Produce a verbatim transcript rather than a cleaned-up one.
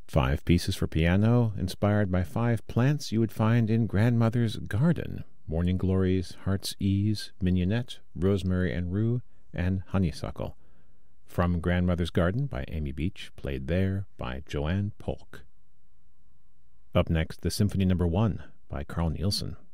Five pieces for piano, inspired by five plants you would find in Grandmother's Garden: Morning Glories, Heart's Ease, Mignonette, Rosemary and Rue, and Honeysuckle. From Grandmother's Garden by Amy Beach, played there by Joanne Polk. Up next, the Symphony Number One by Carl Nielsen,